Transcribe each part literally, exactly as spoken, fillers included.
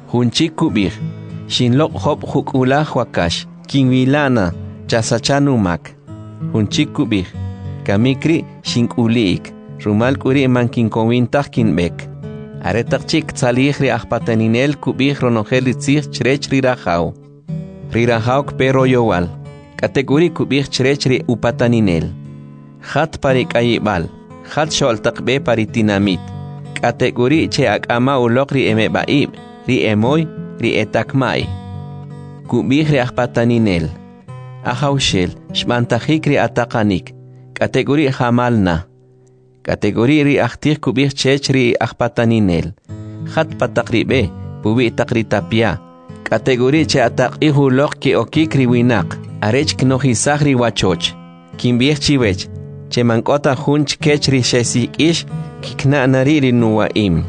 Hunchik kubih, shinlok hop hukula huakash, kinwilana, chasachanumak. Hunchik kubih, kamikri shinkulik, rumal kuri mankinkowintak kinbek. Aretakchik tzalihri ahpataninel kubih ronohelitzih chrech rirajao. Rirajao pero yowal, kategori kubih chrechri upataninel. Hat parik ayibal, hat sholtakbe paritinamit. Kategori che akama ulok ri emebaib, ri emoy, ri etakmai. Kubih ri ahpataninel. Ahaushel, shmantajik ri atakanik. Kategori hamalna. Kategori ri ahtir kubih chech ri ahpataninel. Hat patakribe, pubi takritapia. Kategori che atakih ulok ki okik ri winak. Arech knohisah ri wachoch. Kimbih chiwech. Che mankota hunch kech ri shesik ish. Kikna nariri nuwaim.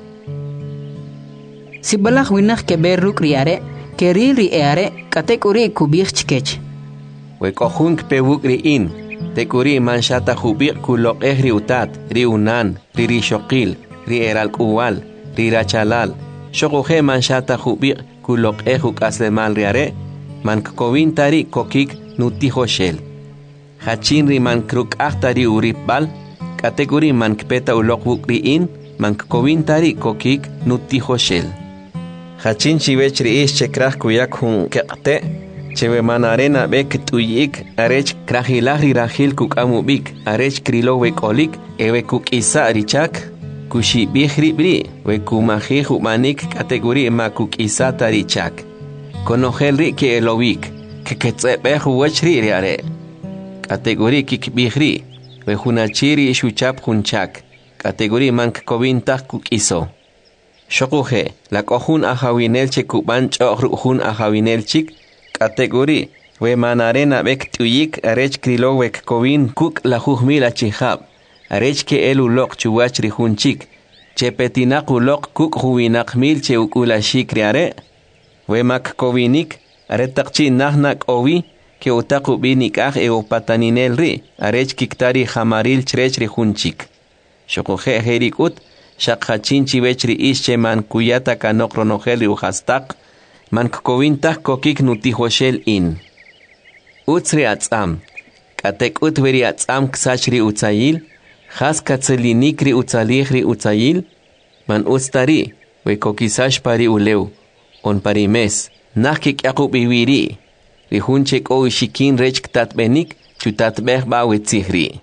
Si balah winak keber ruk riare, keri ri eare, kategori kubih chkech. Weko hunk pewuk ri in, tekuri manshata hubik kulok eh ri utat, ri unan, ri ri shokil, ri eral kuwal, ri rachalal. Shokuhe manshata hubik kulok eh huk aslemal riare, man kovin tari kokik nutiho shel. Hachin ri man kruk ahtari uripbal, kategori man kpeta ulok wukri in, man kovintari kokik nutiho shel. Hachin chivech ri ish chekrah kuyak hun kekte, chewe man arena bek tuyik, arech krahilah ri rahil kuk amubik, arech krilo wekolik, ewe kuk isa richak, kushi bihri bri, we kumahi humanik kategori ma kuk isa tarichak. Konogel ri ke elowik, ke ketzebe huwech ri riare. Kategori kik bihri, we hunachiri shuchap hunchak. Kategori mank kovintak kuk iso. Shokuhe, la kohun ahawinel che kuban chohrun ahawinel chik. Kategori, we manarena bek tuyik arech krilo wek kovin kuk la huhmila chihab. Arech ke elu lok chuwach rihunchik. Che petinak ulok kuk huwinak mil che ukula shikriare. We mak kovinik, aretakchi nahnak ovi. Que utaku binik ah e opataninel ri, arech kiktari hamaril chrech ri hunchik. Shokuhe herikut, shakhachin chivechri ische man kuyata kanok ronogeli uhastak, man kovintah kokik nutihoshel in. Utsri atzam, katek utveri atzam ksachri utzayil, has katzelinikri utzalihri utzayil, man ustari, we kokisash pari uleu, on parimes, nakik yakub iwiri. Rihunchek o shikin rech tatbenik chutatbeh bawetzihri.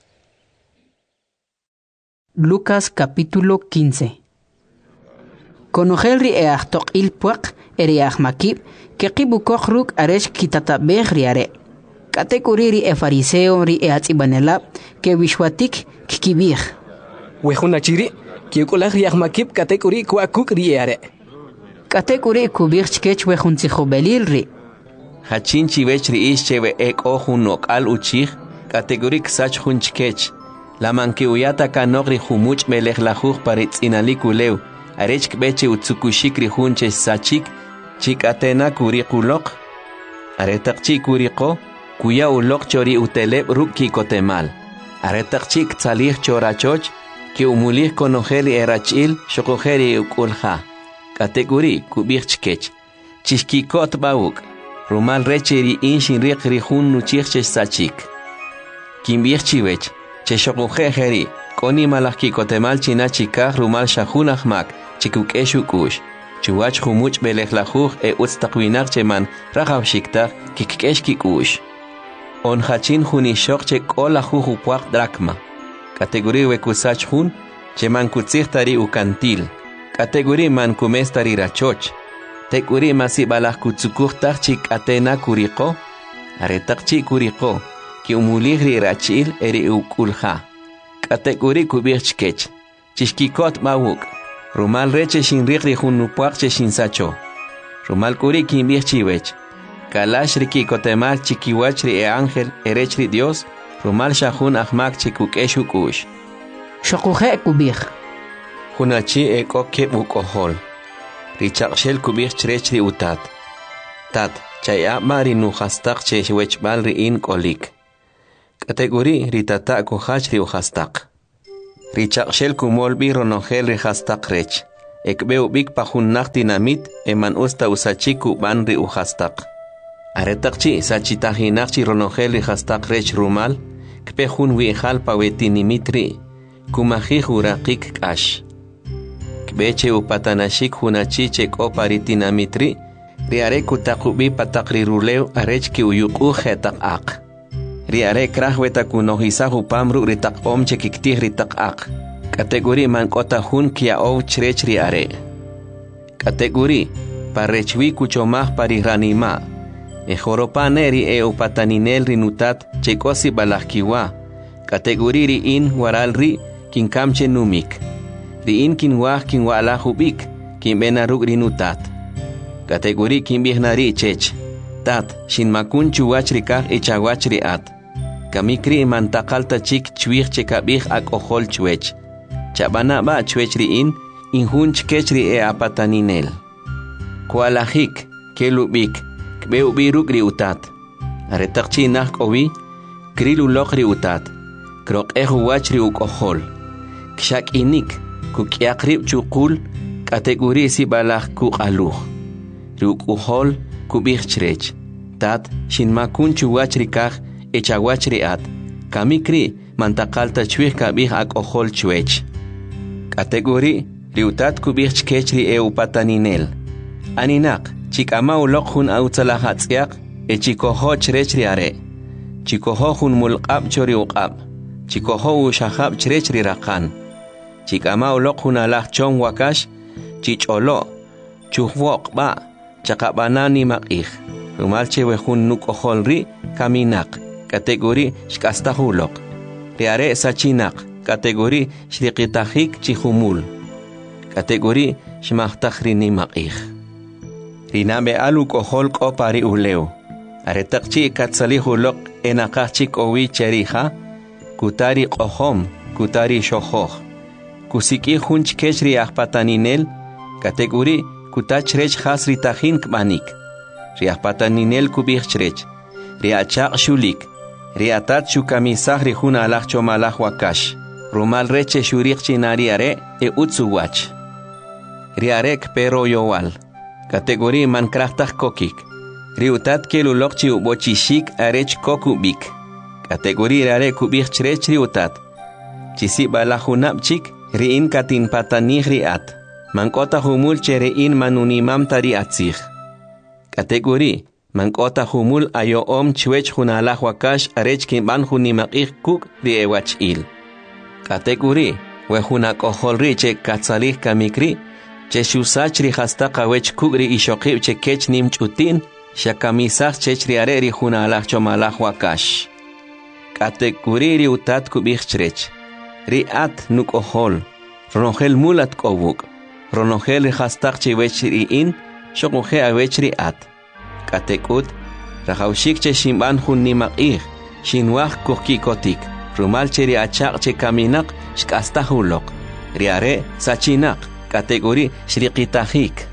Lucas capítulo quince. Conogelri e ahtok il puak eri ahmakib que kibukok ruk aresh kitatabeh riare. Katekuriri e fariseo ri e atzibanelab que wishwatik kikibih. Wehunachiri que ukulak ri ahmakib katekuri kuakuk riare. Katekuri kubih chkech wehuntzihobelil ri. Hachin chivechri ischewe ek ohunok al uchich, kategorik sach hunchkech. La manke uyata kanogri humuch melech lajuj paritz inalikuleu, arech kbeche utsukushikri hunche sachik, chik atena kurikulok. Aretak chik kuriko, kuya ulok chori uteleb ruki kotemal. Aretak chik tzalih chorachoch, ki umulih konogeli erachil, shokogeri ukulha. Kategori kubich chkech. Chishkikot bauk. Rumal recheri inshin riq rihun nuchich sachik. Kimbich chiwech, che shokujeheri, koni malaki kotemal chinachikah rumal shahun ahmak, chikukeshu kush. Chuach humuch belech lajuj e utstakwinak cheman rajav shiktak kikesh kikush. On hachin hunishok che kola jujupuak drakma. Kategori wekusach hun, cheman kutsichtari ukantil. Kategori man kumestari rachoch. Tekuri masi balah kutsukuhtak chik atena kuriko, aretak chik kuriko, ki umulihri rachil eri ukulha. Katekuri kubirchkech, chishkikot mawuk, rumal reche shinrikri hunupuak che shinsacho. Rumal kuri kimbirchiwech, kalash riki kotemal chikiwachri e ángel erechri Dios, rumal shahun ahmak chikukeshu kush. Shokuhe kubir. Hunachi e koke bukohol. Richak shel kubir chrechri utat. Tat, chaya mari nuhastak che wechbal ri in kolik. Kategori ritata kuhach ri uhastak. Richak shel kumol biro nogel ri hastak rech. ekbeu bik pajunnaq tinamit eman usta usachiku ban ri uhastaq. Aretaqchi sachitajinaqchi ronojel ri hastaq rech rumal, kpe jun wi'jal pawetinimit ri, kumajij uraqik k'ax. Kbeche upatanashik junachi chek'o paritinamit ri, ri are kutaqubi pataq ri rulew arech ki uyuq'u jetaq aq. Ri are kraj wetakunojisaj upamru ri taq'om chekiktij ri taq aq. Kategori mank'ota jun kia'ow chrech ri are. Kategori parrechwi kuchomaj parijranima. E joropane ri e upataninel ri nutat chekosi balajkiwa. Kategori ri in waral ri kinkamche numik. Ri in kinwaj kinwalajubik kinbenaruk ri nutat. Kategori kinbijnari chech. Tat shinmakun chuwach ri kaj ichawach ri at. Kamikri mantakalta chik chwij chekabij ak ojol chwech. Chabana ba chwech ri in injun chkech ri e apataninel. Kualajik kelubik kbeubiruk ri utat. Aretaqchi nak owi krilulok ri utat. Krok ehuwach ri ukojol. Kshak inik kukiakrib chukul kategori si balaj kukaluj. Ri ukojol kubij chrech. Tat shinmakun chuwach ri kaj echawach ri at. Kamikri mantakalta chwij kabij ak ojol chwech. Kategori riutat kubij chkech ri e upataninel. Aninak chikama ulok jun autzalajatz'iaq e chikojo chrech ri are. Chikojo jun mulqab chori uqab. Chikojo ushajab chrech ri raqan. Chikama ulok jun alaj chon wakash chicholo chujwoq ba chaqabanani maqij. Rumal chewe jun nukojol ri kaminak. Kategori shkastajulok. Ri are sachinak. Kategori shriqitajik chihumul. Kategori shmahtajrini maqij. Rinabe alu kohol kopari uleo. Aretaqchi katsalihulok enaqachik owi cherija. Kutari kohom, kutari shohoj. Kusiki hunch kechri ahpataninel. Kategori kutachrech hasritajin kbanik. Riahpataninel kubichrech. Riachaq shulik. Riatat shukamisaj rijuna alaj chomalaj wakash. Rumal reche shurik chinari are e utsuwach. Riarek pero yowal. Kategori mankrachtaj kokik. Riutat kelulok chi ubochishik arech kokubik. Kategori rare kubik chrech riutat. Chisi balajunab chik riin katin patanij riat. Mankota humul cherein manunimam tari atzij. Kategori mankota humul ayo om chwech junalaj wakash arech kimban junimaqij kuk riewach il. Kategori wejuna kohol che katsalih kamikri che shusach ri hastaq awech kuk ri ishoqib che kech nim chutin shakamisaj chech ri are ri junalaj chomalaj wakash. Kategori ri utat kubij chrech. Ri at nuk ohol. Ronogel mulat kobuk. Ronogel ri hastaq che wech ri in shokuje awech ri at. Katekut rajawshik che shimban jun nimaqij shinwaj kukikotik. Rumal cheri achaq che kaminak shkastajulok. Riare sachinak. Kategori shriqitajik.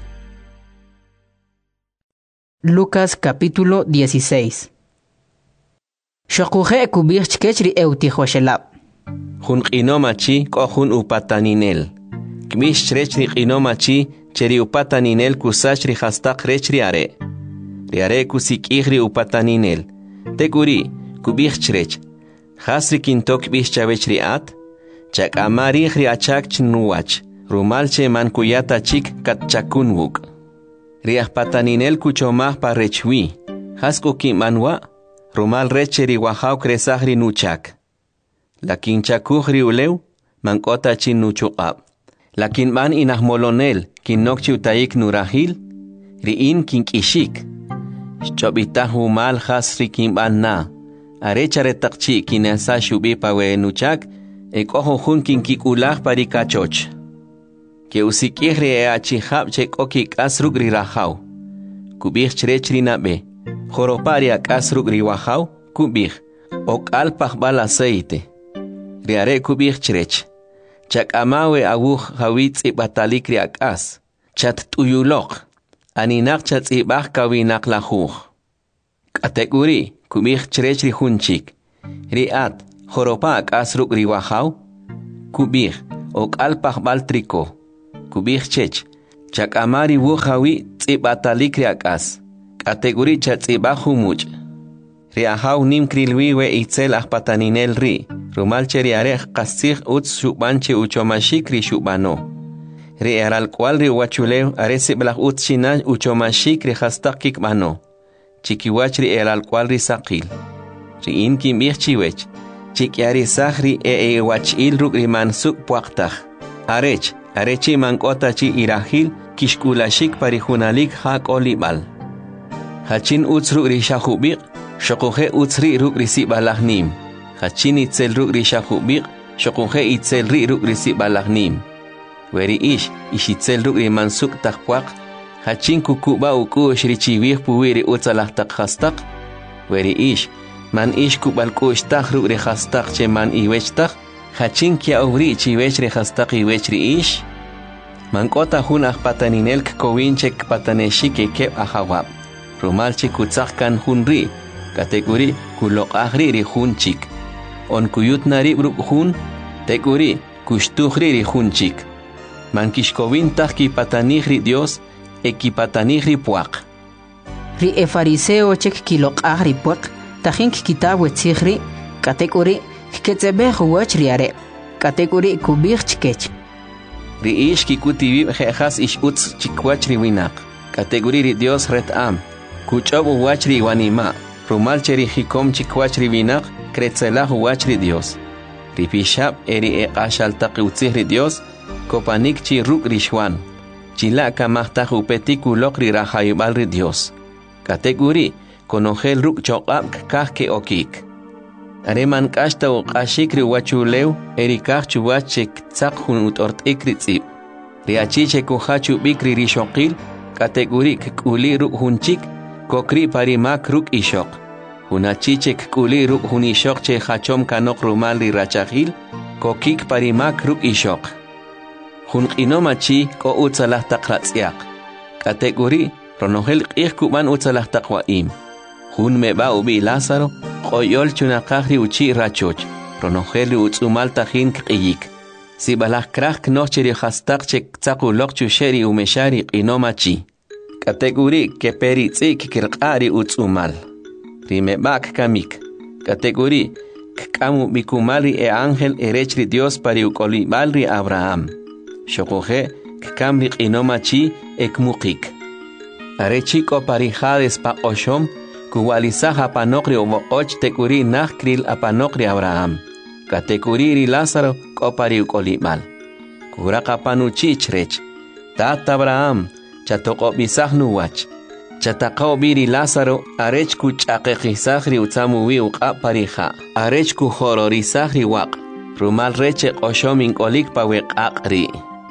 Lucas capítulo dieciséis. Shokuje kubij chkechri eutijoshelab. Jun qinomachi ko jun upataninel. Kmish chrechri qinomachi cheri upataninel kusachri hastaq rechri are. Riare kusikijri upataninel. Tekuri kubij chrech. Hasri kintok bishchavech riat, chak amari riachak chnuwach, rumalche mankuyata chik katchakunwuk. Riach pataninel kuchomah parechwi, hasku kimanwa, rumal reche riwahau kresahri nuchak. Lakin chakuhri ulew, mankota chin nuchukab. Lakin man inahmolonel, kinokchi utaik nurahil, riin kinkishik. Chobitahu mal hasri kimban na. Arechare takchi kinasa shubi pawe nuchak, e koho jun kinkikulaj parikachoch. Ke usikihri e achihab chek okik asrugri rajau. Kubij chrechri nabe. Joropari ak asrugri wajau, kubij. Ok alpaj bal aceite. Riare kubij chrech. Chak amawe aguj hawitz ibatalikri ak as. Chat tuyulok. Aninak chat ibaj kawinak lajuj. Kategori. Kubij chrech ri hunchik. Riat, joropa ak asruk ri wajau. Kubij, ok alpaj bal triko. kubih chech chakamari wuhawi tzibatalik riakas kategori cha tzibahu much riahaw nim krilwi we itzel ahpataninel ri rumal cheriare qasig uts shubanche uchomashik ri shubano ri eral cual ri wachuleo aresi blah uts china uchomashik ri hastakik mano chikiwach ri eral cual ri saqil ri inkim ihchiwech chikyari sahri e e wachil ruk ri mansuk puaqtaj arech arechi mankota chi irahil kishkulashik parihunalik hak olibal hachin uts ruk ri shahubiq shokuhe uts ri ruk ri sibalahnim hachin itzel ruk ri shahubiq shokuhe itzel ri ruk ri sibalahnim weri ish ishitzel ruk ri mansuk takpuaq hachin kukuba ukush ri chiwih puwiri utsalah takhastak weri ish man ish kubal kush tak ruk ri khastak che man iwechtak hachin kia uri chiwech ri khastak iwech ri ish man kota hun ahpataninel kowinchek pataneshik kep ahawab rumal chikutsak kan hun ri kategori kulok ahri ri hun chik on kuyut nari ruk hun teguri kushtuhri ri hun chik man kishkovin tak ki patanihri Dios ekipatanihri puaq ri e fariseo chek kilok ahri puaq tajink kitab wetzihri kategori ketsebeh wach riare kategori kubih chkech ri ish kikutibi khas ish uts chikwach ri winak kategori ri Dios ret am kuchob wach ri wanima rumal cheri hikom chikwach ri winak kretzelah wach ri Dios ri pishab eri e qashal taqiutzih ri Dios kopanik chi ruk ri shwan chila kamahtaj upetikulok ri rahayubal ri Dios kategori konogel ruk choqab kah ke okik areman kashta u qashik ri wachuleu eri kah chuwach chek tsaq hun utort ikri tsib ri achiche ku hachu bikri ri shoqil kategori kuli ruk hunchik kokri parimak ruk ishok hunachiche kuli ruk hun ishok che hachom kanok rumal ri rachahil kokik parimak ruk ishok hun qinomachi ko utsalah taqratsiaq kategori ronogel qih kuban utsalah taqwaim hun meba ubi Lázaro qoyol chunaqahri uchi rachoch ronogel utsumal tajin qiyik sibalah krah knocheri khastaq chek tsaquloq chusheri umeshari qinomachi kategori keperi tsik kirqari utsumal rimebak kamik kategori kamu bikumali e ángel erechri Dios pari ukoli balri Abraham shokoje kamri qinomachi ekmuqik arechiko pari hades pa oshom kuwalisah apanokri omoqoch tekuri nakril apanokri Abraham kategori ri Lázaro kopari ukolimal kuraka panuchichrech tata Abraham chatoko bisahnu wach chataqo biri Lázaro arech ku chaqeqisahri utsamuwi uqa pariha arech ku hororisahri waq rumal reche oshomin kolik paweq aqri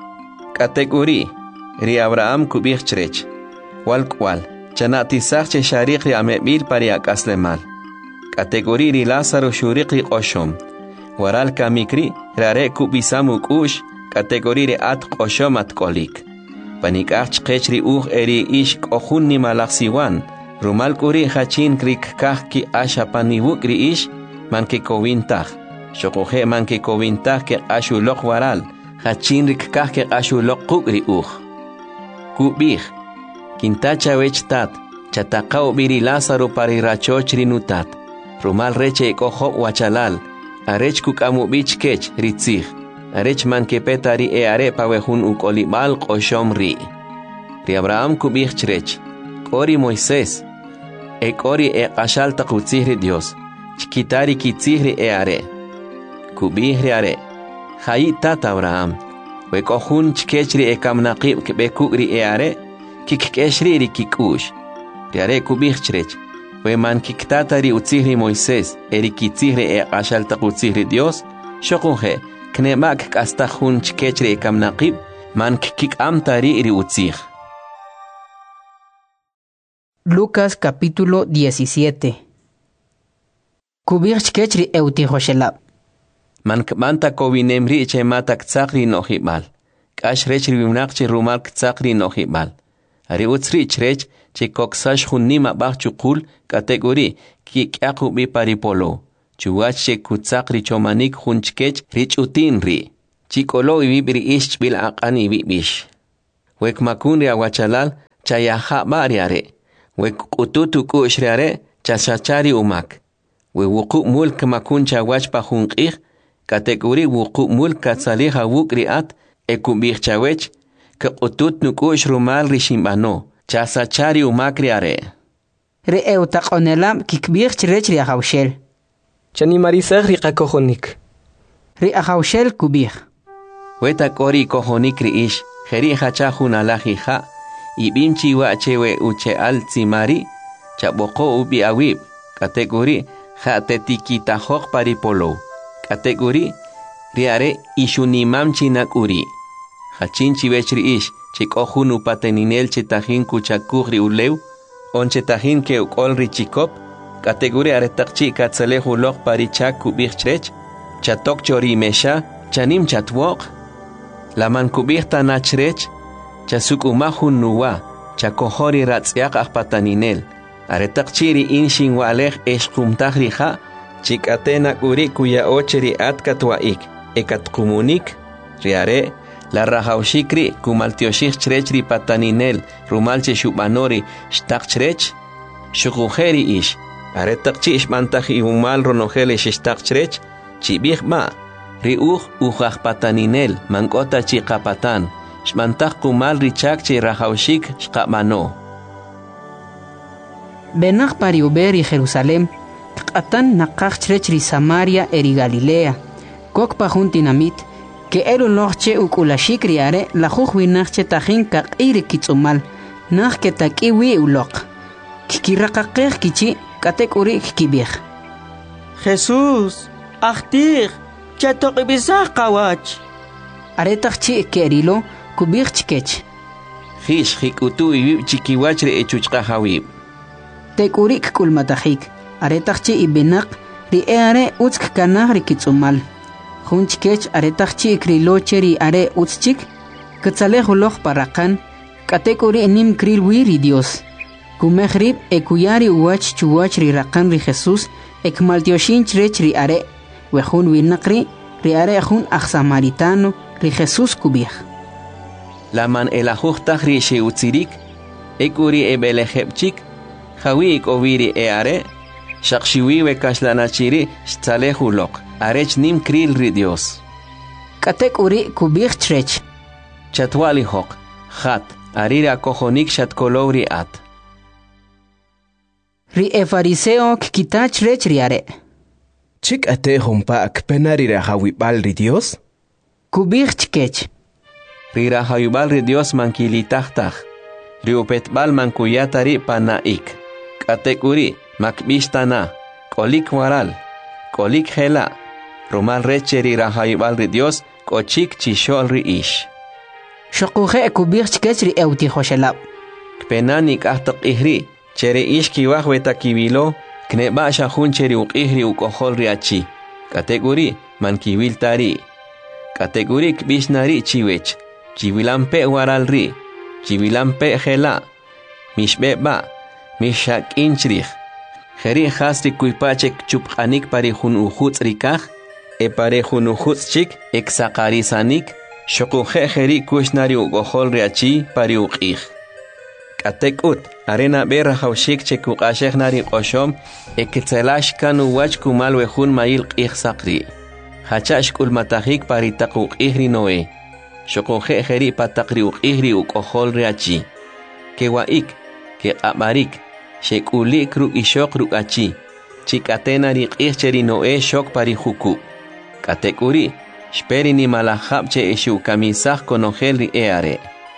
kategori ri Abraham kubichrech wal kwal chanati sarche shariqri amebil pariak aslemal kategori ri Lázaro shuriqri qoshom waral kamikri rare kubisamu kush kategori ri at qoshom at kolik panikach qechri uh eri ish qohunni malaksiwan rumal kuri hachin krik kahki asha paniwukri ish manke kowintah shokoje manke kowintah ke ashulok waral hachin rik kahke ashulok kukri uh kubih kintacha wechtat chataqao biri Lázaro pari rachoch rinutat rumal reche koho wachalal arech kukamu bich kech ritzih arech man kepetari e are pawehun ukolimal qoshom ri ri Abraham kubih chrech kori Moisés e kori e qashal taqutzih ri Dios chikitari kitzih ri e are kubih ri are hayi tat Abraham we kohun chkechri e kamnaqib kebekugri e are kikeshri ri kikush riare kubih chrech we man kiktatari utzihri Moisés eri kitzihri e qashal taqutzihri Dios shoqunje knemak kasta hun chkechri e kamnaqib man kik amtari ri utzih. Lucas capítulo diecisiete. Kubih chkechri e utihoshela man kmanta kovinemri che matak tsaqri nohibal kash rechri vimnaqchi rumal tsaqri nohibal ari utsri chrech che koksash hunnima bach chukul kategori ki kyaqu bi paripolo chuwach che kutsaqri chomanik hunchkech rich utin ri chikolo ibibri ish bil aqani bibish wek makun ri awachalal chayaha bariare wek qututu kushriare chachachari umak we wuqu mulk makun chawach pa junqih kategori wuqu mulk katsaliha wukriat ekubih chawech ke qutut nukush rumal rishimbano chasachari umak riare re eutaqonelam kikbih chrech ri ahawshel chani marisag ri qakojonik ri ahawshel kubih weta kori kojonik riish kheri hacha hunalahiha ibimchi wa chewe uche al tsimari chaboko ubi awib kategori khatetikita hok paripolo kategori riare ishunimam chinakuri hachinchi wechri ish chikohunu pateninel chetahin kuchakuri ulew on chetahin ke ukolri chikop kategori aretakchi katsalehu lok parichak kubichrech chatok chori mesha chanim chatwok laman kubihta nachrech chasukumahun nuwa chakohori ratsiak akpataninel aretakchiri inshin walej eshkumtahrija chikatena kuri kuya ocheri atkatwaik ekatkumonik riare la rajaushikri kumaltioshik chrechri pataninel rumalche shubanori shtakchrech shukujeri ish aretakchi ishmantaji umal ronojele shtakchrech chibihma riuj ujaj pataninel mankota chikapatan shmantaj kumal richak chi rajaushik shkamano benach pari uberi Jerusalem qatan naqaj chrechri Samaria eri Galilea kok pajuntinamit que elu noche ukulashik riare la jujuinachche tajin kaqiri kitsumal nach que takiwi ulok kikiraqaqej kichi katekuri kibij Jesús ahtir chatoqibisaj qawach aretaqchi kerilo kubij chikech Hish hikutu ibib chikiwachre echuchqa hawib tekurik kulmatajik aretaqchi ibenaq ri eare utsk kanaj ri kitsumal Junchkech aretaqchi krilocheri are utschik katzalejuloj parakan katekuri nim kril wiri Dios kumejrib ekuyari uwach chuwach ri rakan ri Jesús ekmaltioshin chrech ri are wejun winaqri ri are jun aj samaritano ri Jesús kubij laman elajuj ri sheutzirik ekuri ebelejebchik jawi ikowiri e are shaqshiwi we kashlanachiri shtzalejulok arech nim kril ri Dios katekuri kubij chrech chatwali hok khat arira kojonik shatkolowri at ri e fariseo kitach rech ri are chik ate hompa akpenari ra hawibal ri Dios kubij chkech rira hawibal ri Dios mankilitahtaj ri upetbal mankuyatari panaik katekuri makbishtana kolik waral kolik hela Romal recheri rahayibal ri Dios kochik chishol ri ish. Shokuje kubir chkechri euti hoshelab. Kpenanik ahtak ihri, chere ish kiwah weta kibilo, kneba shahun cheri uk ihri ukohol ri achi. Kategori man kiwil tari. Kategori kbishnari chiwech. Chiwilampe waral ri. Chiwilampe hela. Mishbeba. Mishak inchrich. Heri hasri kuipachek chuphanik pari hun uhuts rikah. E pare junujuts chik exakarisanik shokuje jeri kushnari ugohol riachi pari uqij katekut arena berra hawshik chekuqashegnari qoshom eketzelash kanu wach kumal wejun mail qij sakri hachash kulmatajik pari taquq ihri noe shokuje jeri pataqri uqijri ugohol riachi kewaik ke amarik shekulik ru ishok ru achi chikatenari qij cheri noe shok pari huku katekuri speri ni malahapche eshu kamisaj konojel ri eare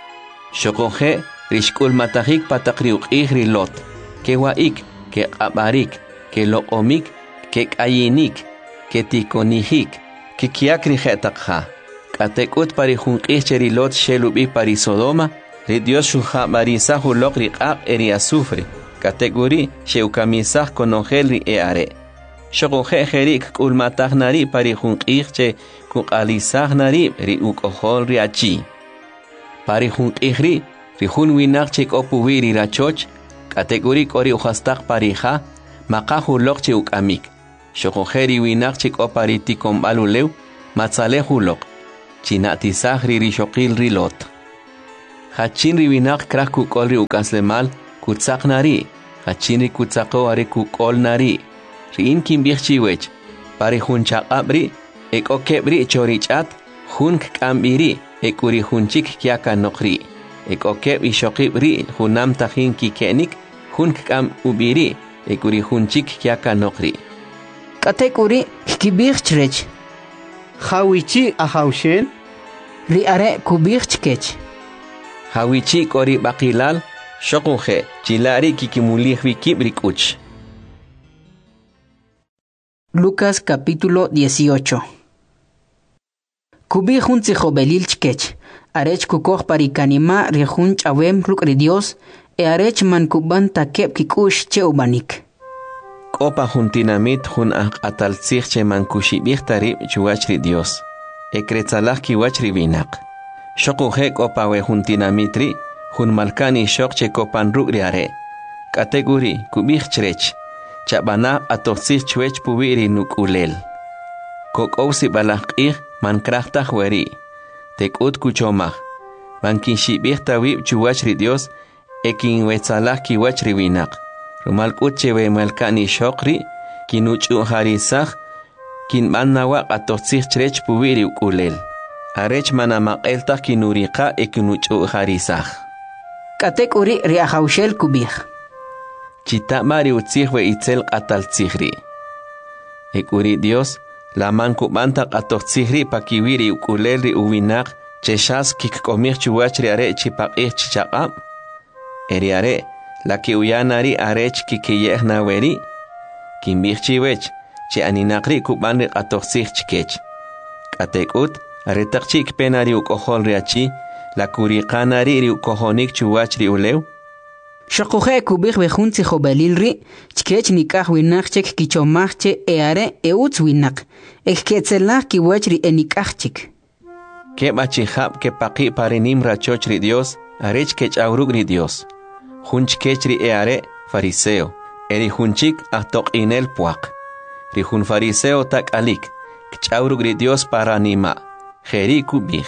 shokoje rishkul matajik patakri uqihri lot ke waik ke qabarik ke loqomik ke qayinik ke tikonijik ke kiakri jetakha katekut pari junqihcheri lot shelubi pari Sodoma ri Dios shuja marisahu loqri qaq eri azufre katekuri sheu kamisaj konojel ri eare Shokuje jerik kulmatagnari pari junqihche kuqalisagnari ri ukohol ri achi. Pari junqihri ri jun winaqche kopuwiri rachoch kategori kori uhastak parija maqahu loqche ukamik. Shokuje ri winaqche kopari tikombalulew matzalehu loq. Chinatisaj ri rishokil ri lot. hachin riwinak krak kukol ri ukaslemal kutsak nari hachin ri kutsako are kukol nari rin kimbirchi wech pare hun chaqabri ek okebri chorichat hun kambiri ekuri hunchik kyaka nokri ek okeb ishokibri hunam tahin kikenik hun kam ubiri ekuri hunchik kyaka nokri katekuri kibirchrech Hawichi ahawshen ri are kubirchkech hawichi kori bakilal shokunje chilari kikimulihwi kibrikuch. Lucas capítulo dieciocho. Kubi junzi jobelil chkech arech kukoh parikanima rihun chawem rukri Dios e arech man kuban takeb kikush che ubanik Kopa juntinamit jun atal che man kushibih tarib chuachri Dios ekretzalah kiwachri binak shokunje kopa we juntinamitri jun malkani shok che kopan rukri are kategori kubih chrech chabana atoxich chwech puwiri nukulel kokousi balaqih man krahtah weri tekut kuchomah man kinshibih tawib chuachri Dios ekin wetzalah kiwachri binak rumal kuche we malkani shokri kinuchu harisah kin mannawa atoxich chrech puwiri ukulel arech manamaqeltah kinuriqa ekinuchu harisah katekuri ri ahawshel kubih Chita mari utzih we itzel qatal tzihri. Ekuri Dios, la man kubanta qatok tzihri pakiwiri ukulelri uwinak cheshas kikkomih chuachri are chipaqih chichaqab. Eri are, la ki uyanari arech kikiyeh naweri. Kimbih chiwech, che aninakri kubanri qatok tzih chikech. Katekut, aretak chik penari ukohol riachi, la kuriqanari ri ukohonik chuachri ulew. Shokuhe kubih we junzi jobelilri chkech nikah winachchek kichomachche eare eutz winak eketzelah kiwachri enikachchik ke bachihab ke paqi parinim rachochri Dios arech kech aurugri Dios junch kechri eare fariseo eri junchik ahtoqinel puaq ri jun fariseo tak alik kchaurugri Dios paranima jeri kubih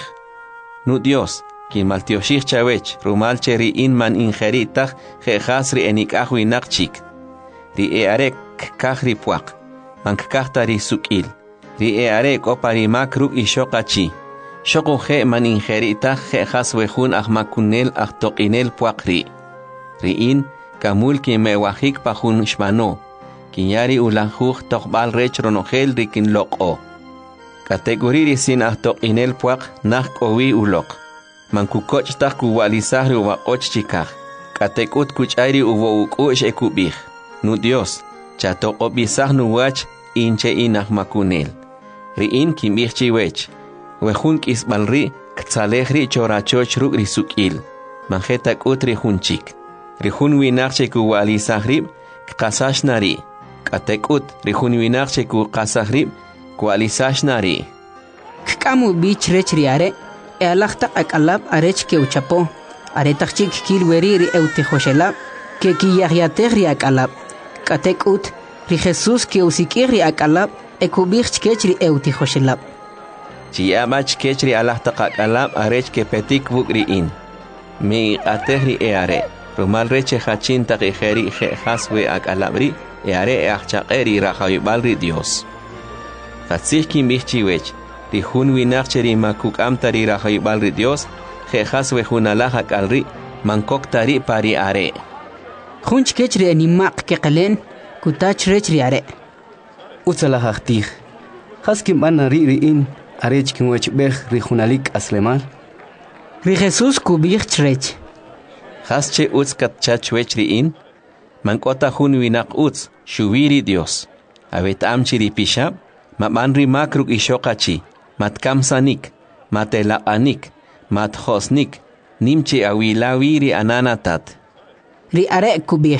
nu Dios Kin maltioshich chawech, rumal cheri in man injeritach, jehasri enik ahuinak chik. Ri earek kahri puak, man kahtari sukil. Ri earek opari makruk ishokachi. Shoko je man injeritach, jehas wehun ahmakunel ahtokinel puakri. Ri in, kamul ki mewahik pahun shmano. Kinyari ulanjuj tokbal rech ronogel rikin loko. Kategori sin ahtokinel puak, nah kowi ulok. Man kukoch tak kuwalisahri uwa och chikah. Katekut kuchairi uwo ukush ekubih. Nu Dios, chatok obisah nuwach inche inah makunel. Riin kimih chiwech. Wehun kisbalri ktzalehri chorachoch ruk risukil. Manjetak utri hunchik. Rihun winachche kuwalisahrib kkasashnari. Katekut rihun winachche kukasahrib kuwalisashnari. Kkamu bich rech riare e alachta akalab arech ke uchapo aretachik kilweri ri eutejoshelab ke kiyahyateh ri akalab katekut ri Jesus ke usikir ri akalab e kubich kech ri eutejoshelab chiamach kech ri alachta akalab arech ke petik bukri in mi ateh ri eare rumal reche hachin taqiheri je haswe akalabri eare e achaqeri rahaybal ri Dios katsih kimbichiwech Ri hun winachcheri makuk amtari rahaybal ri Dios, jejas we hunalahak alri, mankok tari pari are. Junch kechri animaq keqelen, kutach rechri are. Utzalahaktig, haskim anari ri in, arech kinwech beh ri hunalik aslemal. Ri Jesus kubich trech. Hasche utzkat chachwech ri in, mankota hun winak utz, shuviri Dios. Avet amchiri pishab, mamanri makruk ishokachi. Matkamsanik, matelaanik, mathosnik, nimchi awilawiri ananatat. Ri are kubih.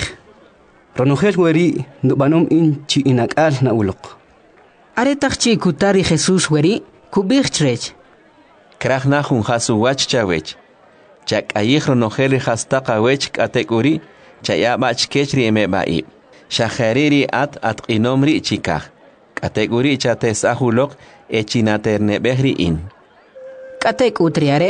Ronogel weri nubanom in chi inakal na ulok. Are takchi kutari Jesus weri kubih trech. Krachna hun hasu wach chawech. Chak ayih ronogel hastaka wech kategori, chayabach kechri emebaib. Shahariri at at inomri chikah. Kategori chates ahulok echinaterne behri in. Katek utriare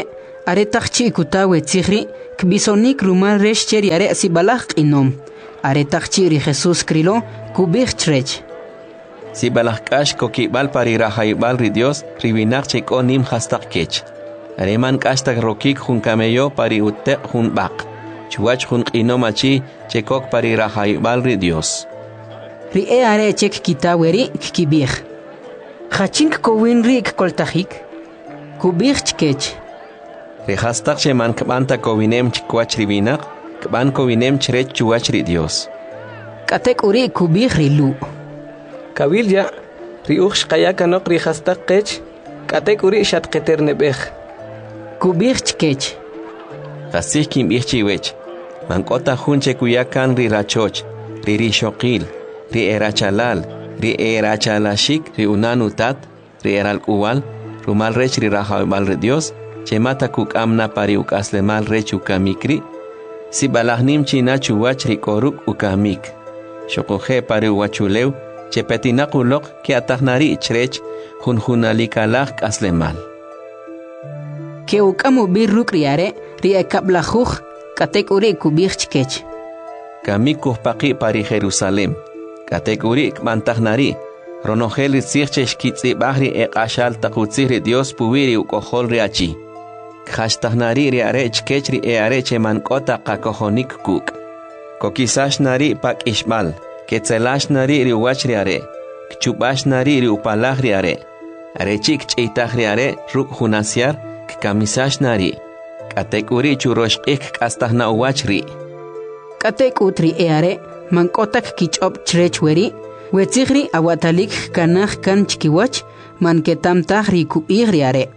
aretaqchi kutawe tzihri kbisonik rumal resh cheri are sibalaq inom aretaqchi ri Jesús krilo kubich trech si balakash kokibal pari rahaibal ri Dios ribinak cheko nim hastaq kech areman kashtak rokik hun kameyo pari utte hun baq chuach hun qinomachi chekok pari rahaibal ri Dios ri e are chek kitaweri kibich khachink kowin rik koltajik kubich chkech ri hastaq cheman kbanta kowinem chkwach ribinak kban kowinem chrech chuach ri Dios katek uri kubich rilu Kabilya, riuch kayaka no rihastak kech, katekuri shat keternebech. Kubich kech. Kasih kim ichiwech. Mankota hunche kuyakan ri rachoch, ri rishokil, ri erachalal, ri erachalashik, ri unanutat, ri eral uwal, rumal rech ri rahabal ri Dios, chemata kuk amna pari ukaslemal rech ukamikri, si balahnim china chuwach ri koruk ukamik. Shokoje pari uwachuleu, chepetinakulok que atahnari chrech junjunalikalak aslemal. Que ukamu birruk riare ria kablajuj katek uri kubich chkech. Kamikuh paqi pari Jerusalem. Katek uri kmantahnari. Ronogel tzirchesh kitzi bahri eqashal takutziri Dios puwiri ukohol riachi. Khashtahnari riare chkechri eare chemankota qakohonik kuk. Kokisash nari pak ishmal. Ketzelash nari ri wach riare, kchubash nari ri upalach riare, arechik chitach riare, ruk hunasiar, kamisash nari, katek uri churosh ik kastahna uwach ri. Katek utri eare, mankotak kichop chrech weri, wetzigri awatalik kanach kan chkiwach, man ketamtach ri kuir riare.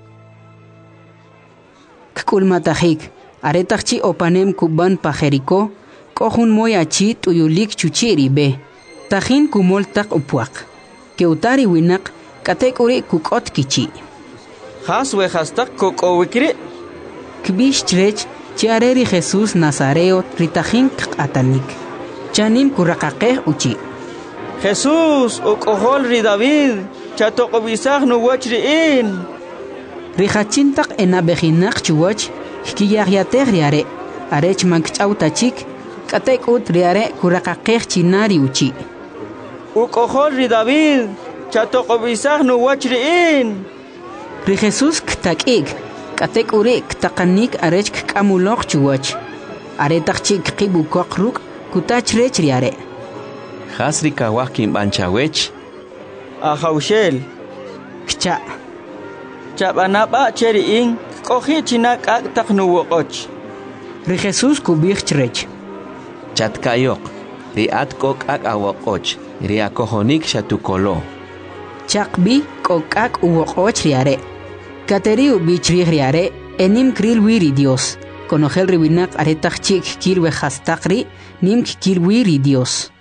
Kkulmatahik, aretachchi opanem kuban pajeriko, kohun moyachi tuyulik chuchiri be tahin kumoltak upuak keutari winak katek uri kukot kichi has we hastak kokowikri kbish trech chiareri Jesús Nazareo ritahin atanik chanin kuraqaqeh uchi Jesús okohol ri David chatokobisaj no wachriin rihachintak enabejinak chuwach hkiyagyateh riare arech mankchautachik katek ut riare kuraqaqeh chinari uchi ukohol ri David chatokobisaj no wachriin ri Jesús ktakik katek uri ktaqanik arech kkamulok chuwach aretaqchi qibukoqruk kutachrech riare hasri kawak kim banchawech ahaushel kcha chabanaba cheriin kohi chinak ak taknuwoqoch ri Jesús kubich chrech Chatkayok, riat kok ak awokoch, riakohonik shatukolo. Chakbi kok ak uwokoch riare. Kateri ubichri riare, enim kril wiri Dios. Konogel ribinak aretach chik kirwe hastakri, nim kirwiri Dios.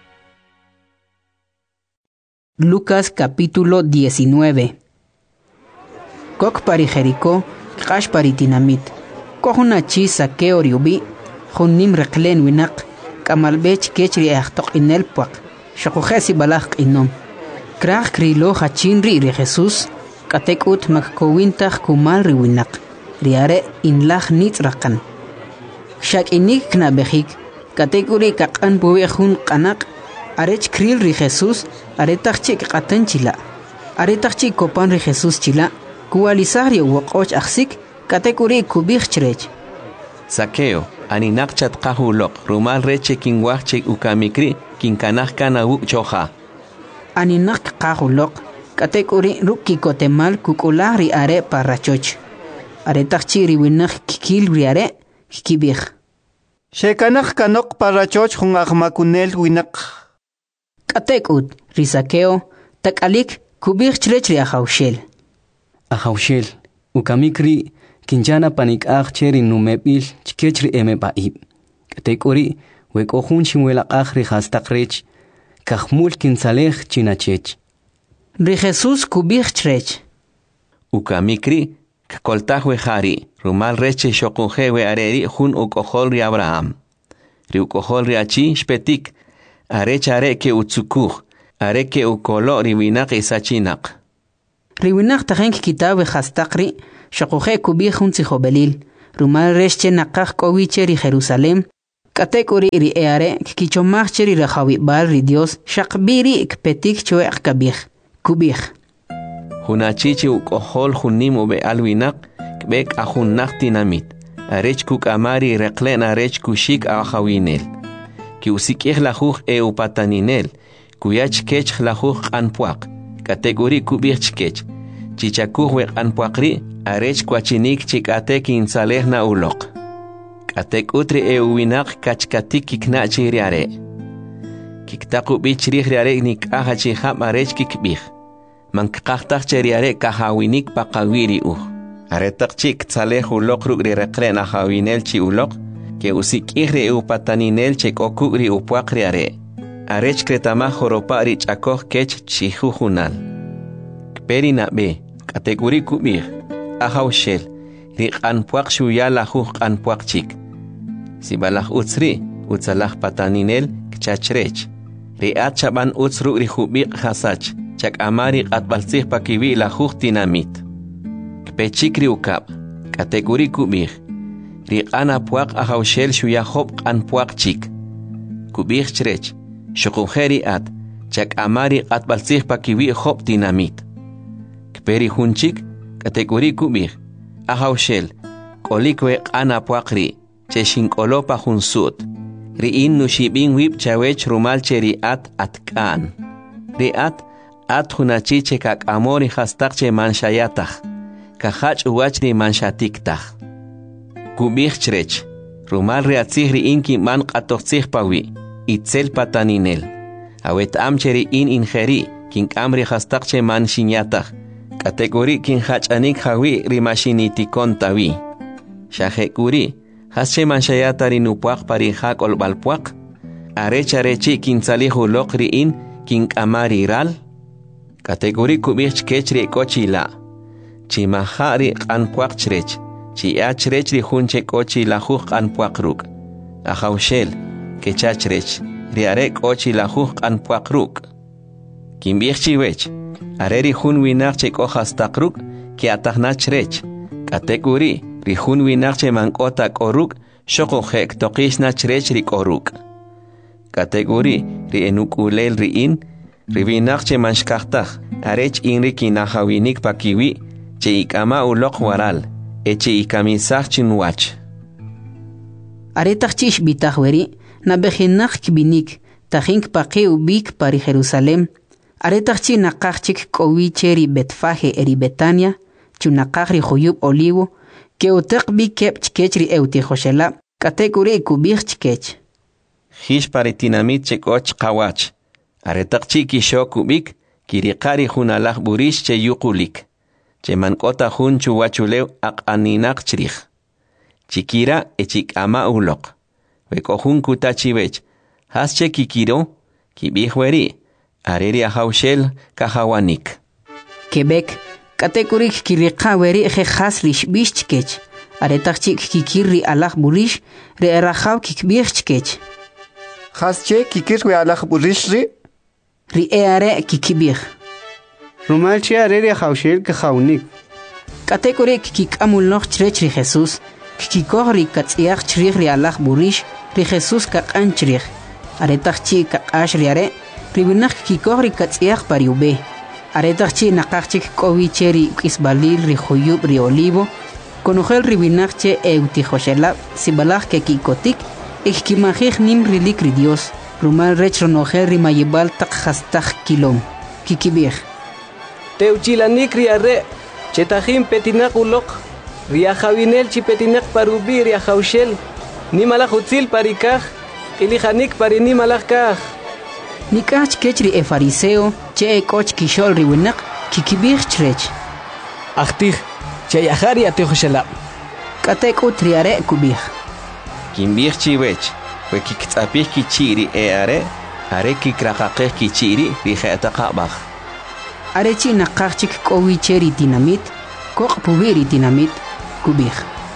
Lucas capítulo diecinueve. Kok pari Jericó, kash pari tinamit. Kohunachi sakeo riubi, hunim reklen winak. Kamalbech kechri ahtok inel puak, shakujesi balak inom. Krach krilo hachinri ri Jesús, katekut makkowintach kumal riwinak, riare inlach nitzrakan. Shak inik knabehik, katekuri kakan buwehun kanak, arech kril ri Jesús, aretachik katan chila. Aretachik kopan ri Jesús chila, kualisari wakoch aksik, katekuri kubich chrech. Sakeo, aninak chatqahulok, rumal reche kinwachche ukamikri, kinkanach kana uk choja. Aninak qahulok, katek uri ruki kotemal kukulari are parachoch. Aretachchi riwinak kikil riare, kikibich. Shekanach kanok parachoch hun ahmakunel winak. Katek ut, risakeo, takalik, kubich chrech riahaushel. Ahaushel, ukamikri, kinjana panik ah cheri numebil chkechri eme baib. Katekori weko hun chimwela akhri hastakrech kahmul kinsalech chinachech. Ri Jesús kubich chrech. Ukamikri kkoltahwe hari rumal reche shokunjewe areri hun ukohol ri Abraham. Ri ukohol ri achi shpetik arech areke utsukuj areke ukolo ri winak isachinak. Ri winak tahenk kitabe hastakri Shakuje kubich un tzihobelil, rumal resche naqaq kowiche ri Jerusalem katekuri ri eare kichomach ri rahawi bal ri Dios shaqbiri kpetik chueq kabih kubih hunachichi ukohol hunim ube alwinak kbek ahunak dinamit arech kuk amari reqlen arech kushik ahawinel ki usikih lahuj e upataninel kuyach kech lahuj anpuaq kategori kubih chkech chichakuj we anpuaqri arech kwachinik chikate kinsalehna uloq katek utri e uwinak kachkatik kiknachi riare kiktaku bichri riare nik ahachi ham arech kikbih mankaqtaq cheriare kahawinik paqawiri u aretaq chik tsaleh uloq rugri reqren ahawinel chi uloq ke usikihre upataninel chekokugri upuaqri are arech kretama joropa ri chakoj kech chihujunal kperi nabe kategori kubih ahawshel ri qanpuaq shuya lahuj qanpuaq chik sibalaj utsri utsalaj pataninel kchachrech ri at chaban utsru ri hubiq hasach chak amari qatbalsih pakiwi lahuj dinamit kpechikri ukab kategori kubih ri qanapuaq ahawshel shuya hob qanpuaq chik kubih chrech shuqujeri at chak amari qatbalsih pakiwi hob dinamit kperi hunchik kategori kubih ahawshel kolikwe qanapuaqri cheshinkolopa hunsut ri in nushibin wib chawech rumal cheri at atkan ri at at hunachi chekak amori hastaq che manshayatah kahach uwachri manshatiktaj kubih chrech rumal reatzih ri in ki man qatoqtzih pawi itzel pataninel awet amcheri in ingeri kin amri hastaq che manshinyatah kategori kin hachanik hawi ri mashinitikon tawi shahekuri hasche manshayata ri nupuaq pari hak olbalpuaq arecha rechi kin salihu loqri in kin amari ral kategori kubih chkechri kochila chimahari qanpuaq chrech chi achrech ri hunche kochila huq qanpuaq ruk ahawshel kechachrech ri are kochila huq qanpuaq ruk kimbih chiwech are ri hun winaq che kohastaq ruk ki ataqna chrech kategori ri hun winaq che mankota koruk shoko hek toqishna chrech ri koruk kategori ri enukulel ri in ri winaq che manshkaqtaj arech inri kinahawinik pakiwi che ikama uloq waral eche ikamisaj chinwach aretaq chish bitaq weri nabejinak kbinik tajink paqi ubik pari Jerusalem aretaq chi naqaq chik kowi cheri Betfaje eri Betania chunaqaq ri juyub olivo que utaq bi kep chkech ri euti joshela kategori kubih chkech hish pari tinamit chekoch qawach aretaq chi kisho kubik kiriqari hunalaj burish che yuqulik che mankota hun chuwachulew aqaninaq chrij chikira echik ama uloq weko hun kutachibech hasche kikiro kibihweri areri ahawshel kahawanik Quebec kategori kiriqa weri je hasrish bish chkech aretaq chik kikiri alaj burish re erajaw kikbih chkech hasche kikir we alaj burish ri ri eare kikibih rumal chi areri ahawshel kahawnik kategori kikamul noch chrech ri Jesus kikikohri katsiach chrich ri alaj burish ri Jesus kaqan chrich aretaq chi kaqash ri are ribinaq kikikohri katsiach pariube aretaq chi naqaq chik kowi cheri kisbalil ri juyub ri olivo konojel ribinaq che euti joshela sibalaj ke kikotik ikimajij nim rilik ri Dios rumal rech ronojel ri mayibal taq hastaj kilom kikibih teuchilanik ri are chetajim petinaq uloq ri ahawinel chi petinaq parubi ri ahawshel nimalaj utzil parikaj ilijanik pari nimalaj kaj nikach kechri e fariseo che koch kishol ri winaq kikibih chrech ahtij che ahari atejoshala katek utriare kubih kimbih chiwech we kiktsapih kichiri e are are kikraqaqeh kichiri ri khataqabaj are chi naqaq chik kowi cheri dinamit koq pubiri dinamit kubih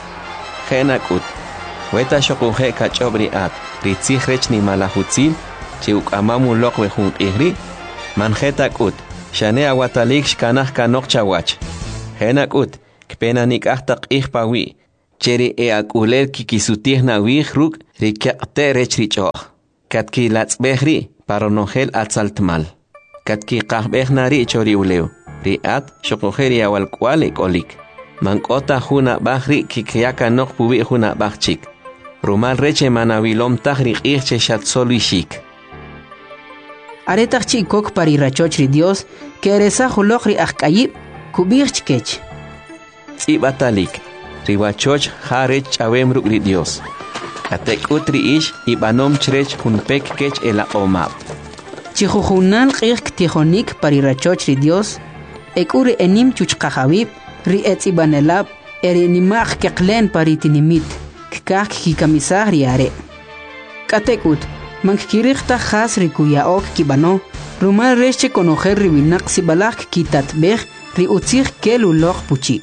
khenakut weta shoquje kachobri at ri tsihrech ni malahutzil che ukamamu loq we jun qihri manjetakut shane awatalik shkanaj kanoq chawach henakut kpena nik'aj taq q'ij pawi cheri e akuler kikisutih na wih ruk rikakte rechrichoh. Katki latzbehri paronogel atzaltmal. Katki kahbehnari chori uleu. Riat shokojeri awal kwale kolik. Mankota huna bahri kikyaka nok pubi huna bahchik. Rumal reche manawilom tahri irche shatsolishik. Aretach chi kok pari rachochri Dios que eresa hulokri akayib kubirch kech. Tsibatalik. Riwachoch harech chawem rukri Dios. Katek utri ish ibanom chrech hunpek kech ela omap. Chihuhunan qirk tijonik pari rachochri Dios. Ekuri enim chuchkajawib ri etzibanelab eri nimach keklen pari tinimit. Kak kikamisah riare. Katekut. Mankirikta khas rikuya ok kibano. Rumal reche conocer ribinak sibalak kitat bej ri utzir kelulok puchi.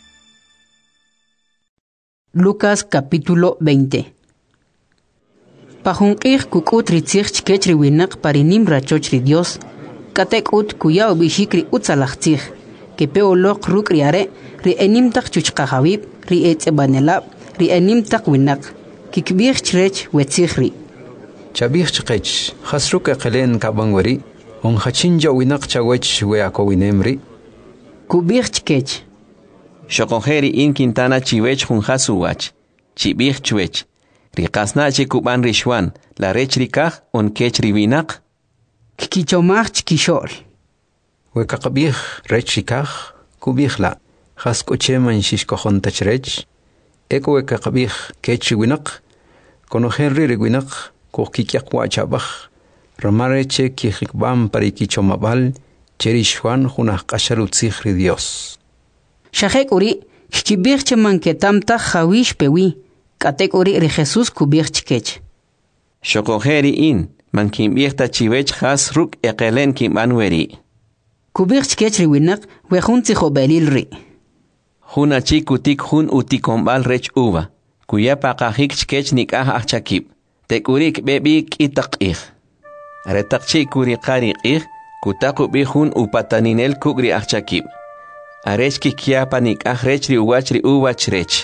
Lucas capítulo veinte. Pajunkir kukut ritzir chkech ribinak parinim rachoch ri Dios. Katekut kuya obishikri utzalachtzir. Kepeolok ruk riare ri enimtak chuchkajawib ri etzebanelab ri enimtak winak. Kikbir chrech wetzihri. Chabih chqech khasruk aqlen kabangwari on khachinja winak chawech we akowinemri kubir chkech shokojeri in Quintana chiwech hun hasuwach chibih chwech riqasna chi kuban rishwan la rech rikaj on kech ribinak kikichomach chkishol we kaqbih rech rikaj kubih la khaskocheman shishkojon tachrech eko we kaqbih kech winak konojerri riwinak Kokikyak wachabach, Ramareche kijikbam parikichomabal, Cherishwan junah kasharutzihri Dios. Shahek uri, kibirche manketamta jawish pewi, katek uri ri Jesus kubirch kech. Shokojeri in, mankimbirta chivech has ruk ekelen kimbanweri. Kubirch kech riwinak, wejunzi jobelil ri. Juna chikutik jun utikombal rech uva, kuya pakajik chkech nikah achakib. Tekurik bebik itakih. Aretakchi kuri qarikih, kutaku bihun upataninel kugri achakib. Arechki kiapa nik ahrechri uwachri uwachrech.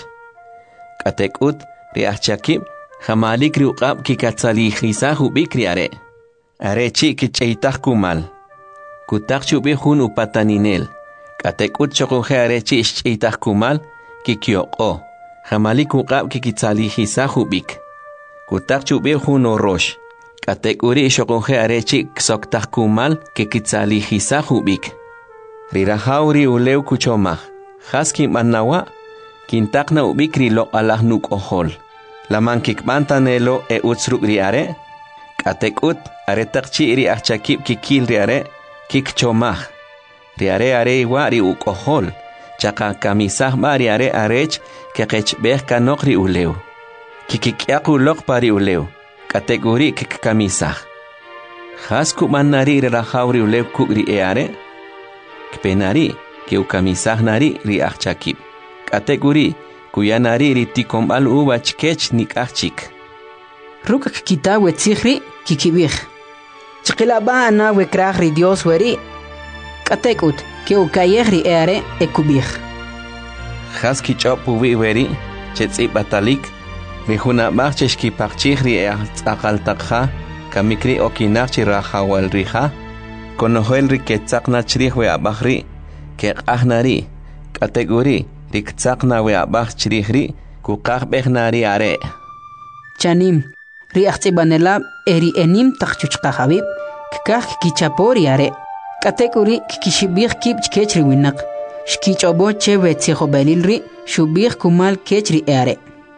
Katekut ri achakib, jamalik ri uqab kikatzalihisahu bikri are. Arechi kicheitak kumal. Kutakchu bihun upataninel. Katekut chokuhe arechi ischeitak kumal, kikyoko. Jamalik uqab kikitzalihisahu bik. Kutakchu bihun orosh. Katek uri shokonje arechi ksoktak kumal ke kitzalihisahu bik. Rirahauri uleu kuchomah. Haski manawa. Kintakna ubikri lo alah nuk ohol. Laman kikmantanelo e utsruk riare. Katek ut aretakchi iri achakib kikil riare. Kikchomah. Riare are iwa ri uk ohol. Chaka kamisah ba riare arech ke kechbeh kanok ri uleu. Kikikyaku lok pari uleu. Kategori kikamisah. Hasku manari rirahauri uleu kukri eare. Kpenari ke ukamisah nari ri achakib. Kategori kuyanari ri tikombal uwa chkech nik achik. Ruk kita wetzihri kikibih. Chikilaba ana wekrah ri Dios weri. Katekut ke ukayehri eare ekubih. Haski chopu wi weri chetsi batalik. Rihuna marcheshki parchihri e akaltakha, kamikri okinarchi rahawal riha, konohel riketzakna chrihwe abahri, ke ahnari, kategori, riktzakna we abah chrihri, kukah behnari are. Chanim, riachzibanelab eri enim takchuchkahabib, kikah kichapori are, kategori kikishibih kib chkechri winak, shkichobo chewe tzihobelilri, shubih kumal kechri are.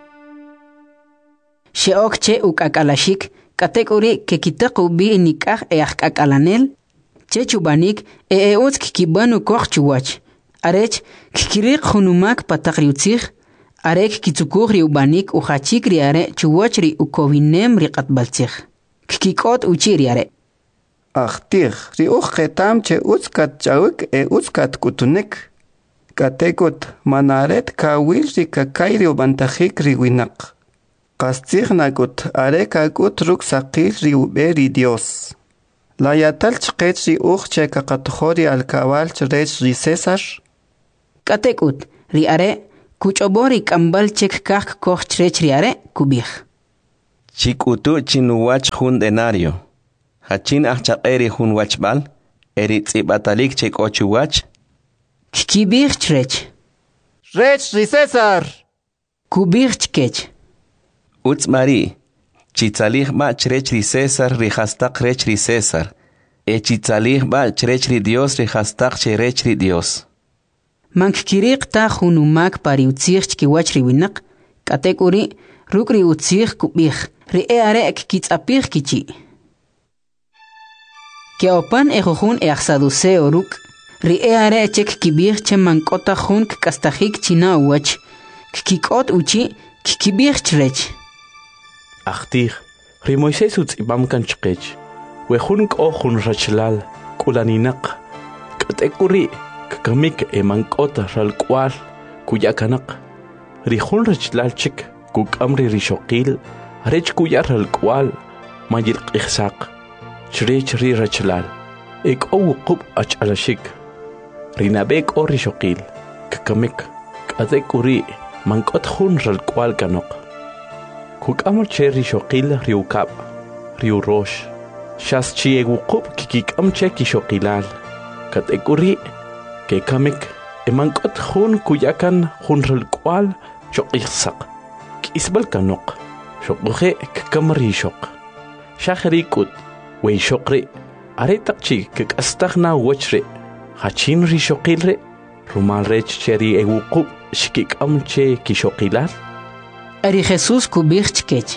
Sheok che ukakalashik, kategori ke kitaku bi nikah e akakalanel, che chubanik e eots kibanu koch chuwach. Arech kikirik hunumak patakriutzich, arek kitsukuri ubanik uchachik riare chuwachri ukovinem riqatbaltzich. Kikikot uchiriare. Achtir, ri uchetam che utskat chawik e utskat kutunik. Katekot manaret kawil ri kakairi ubantajik riwinak. Kastignagut arekagut ruksaqil riuberi Dios. La yatal chqech ri uche kakatjori al cabal chrech ri César. Katekut ri are Kuchobori kambal chek kak koch trech riare kubih. Chikutu chinuwach hun denario. Hachin achaqeri hun wachbal. Eri tsibatalik chek ochuwach. Kibih trech. Rech ri César. Kubih chkech. Utz Mari. Chitzalih ba chrech ri César ri hastak rech ri César. E chitzalih ba chrech ri Dios ri hastak cherech ri Dios. Mank kiriq ta hunumak pari utzir chkiwach ri winak. Katek uri ruk ri utzir kubih. Ri e are kitzapir kichi. Keopan e jujun e axaduseo ruk. Ri e are chek kibir che mankota jun kastahik china uwach. Kikot uchi kikibir chrech. Achtih, ri Moisés utz ibam kan chqech. We jun ko jun rachlal kulaninak. Katekuri kamik e mankota ral kwal kuyakanak. Ri jun rachlal chik kukamri rishoqil. Rech kuyar ral kwal majil qixsaq. Chrech ri rachlal. Ek o qub ach alashik. Rinabek o rishoqil. Kamik katekuri mankot jun ral kwal kanok. Kukamar cherry shoqil riu kap, riu rosh. Shas chie wukup kikikam cheki shoqilal. Kat ekuri, ke kamik, emankot hun kuyakan hunral kwal shoqixsaq. Kisbal kanok, shoqhe kakamari shoq. Shakhrikut, wey shoqri, aretakchi kikastagna wachre. Hachin ri shoqilre, rumal rech cherry e wukup shikikam che kishoqilal. Ari Jesús kubih chkech.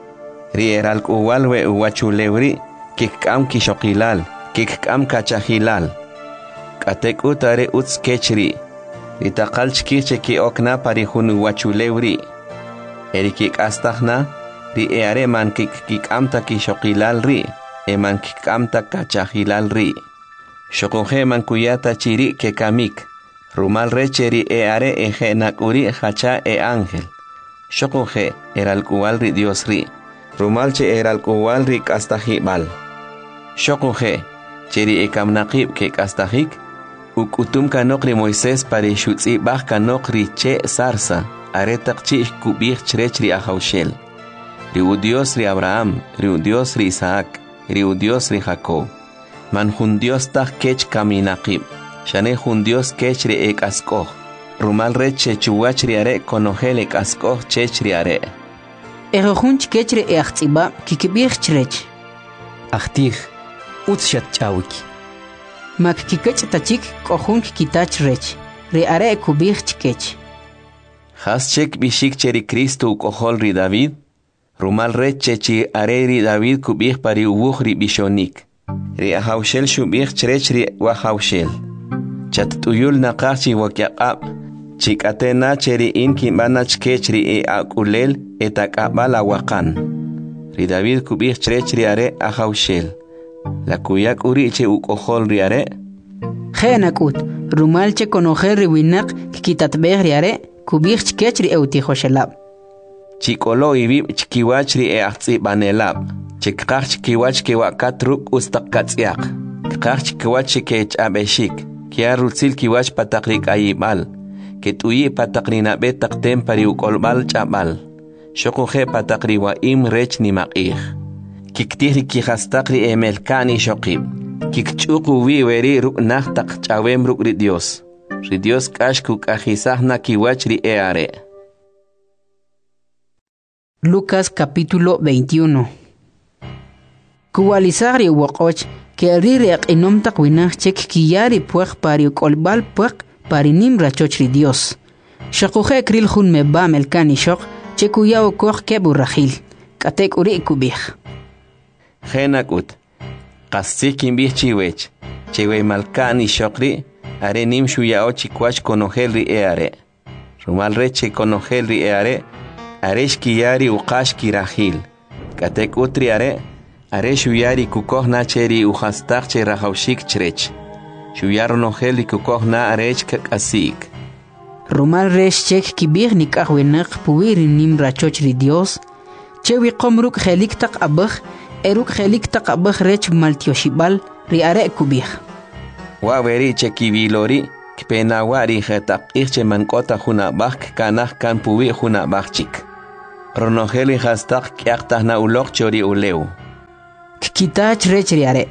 Ri eral kuwal we uwachulewri kikam kishokilal, kikam kachahilal. Katek utare uts kechri. Ri takal chkiche ki okna pari hun uwachulewri. Eri kik astahna, ri eare man kik kikam ta kishokilal ri, e man kikam ta kachahilal ri. Shokohe man kuyata chiri ke kamik. Rumal recheri eare eje nakuri hacha e ángel. Shokoje era el cual ri Dios ri. Rumalche era el cual ri kastahibal. Shokoje, cheri e kamnaqib ke kastahik. Ukutum kanok ri Moisés pare shutzi bach kanok ri che sarsa. Aretak chi kubich chrech ri ahaushel. Ri u Dios ri Abraham, ri u Dios ri Isaac, ri u Dios ri Jacob. Man hun Dios tak kech kaminaqib. Shane hun Dios kech ri ek askoh. Rumal reche chuwachri are konojele kasko chechri are. Erojun chkechre e achtiba kikibir chrech. Achtih, utshat chawik. Mak kikech tachik kohun kikitach rech. Re are kubir chkech. Has chek bishik cheri Cristo kohol ri David. Rumal reche chi are ri David kubir pari uwuhri bishonik. Ri ahaushel shubir chrechri wahaushel. Chat tuyul naqachi wakyaqab. Chikatena cheri in kimbana chkechri e akulel etakabala wakan. Ri David kubih chrechri are ahaushel. La kuyak uri che ukohol riare. Genakut, rumal che konojer riwinak kikitatbeh riare, kubih chkechri eutihoshelab. Chikolo ibib chkiwachri e ahtsi banelab. Chikach chkiwach kiwakatruk ustakatsiak. Kach chkiwach kech abeshik. Kia rutzil kiwach patakrik ayibal. Ketuyi patakrina betak tempari ukolbal chabal. Shokuhe patakri wa im rech ni maqih. Kiktihri kihastakri emelkani shokib. Kikchuku wi weri ruk nachtak chawem ruk ri Dios. Ri Dios kashkuk ahisahna kiwachri eare. Lucas capítulo veintiuno. Kuwalizari wakoch que ririak inom takwinach chek kiyari puech pari ukolbal puech pari nim rachochri Dios. Shakuhe kril hun meba melkani shok chekuyao koch kebu rahil. Katek uri kubih. Genakut. Kassikin bih chiwech. Chewe malkani shokri. Are nim shuyao chikwach konohelri eare. Rumal reche konohelri eare. Aresh kiyari uqashki rahil. Katek utri are. Are shuyari kukoh na cheri uhastak che rahaushik chrech. Shuyar noheli kukoh na arech kakasik. Rumal resh chek kibir nikah wenak puwiri nim rachochri Dios. Chewi komruk helik tak abah. Eruk helik tak abah rech maltioshibal ri are kubih. Wa veri chekivilori kpenawari hetak iche mankota huna bak kanah kan puwi huna bakchik. Ronogeli hastak kiaktah na ulok chori uleu. Kitach rechriare.